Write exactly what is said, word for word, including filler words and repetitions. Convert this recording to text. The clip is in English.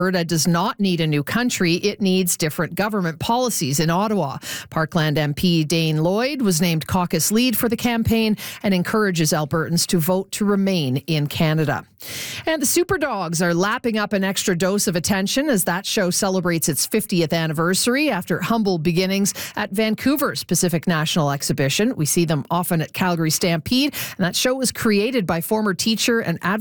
Alberta does not need a new country. It needs different government policies in Ottawa. Parkland M P Dane Lloyd was named caucus lead for the campaign and encourages Albertans to vote to remain in Canada. And the Superdogs are lapping up an extra dose of attention as that show celebrates its fiftieth anniversary after humble beginnings at Vancouver's Pacific National Exhibition. We see them often at Calgary Stampede, and that show was created by former teacher and advocate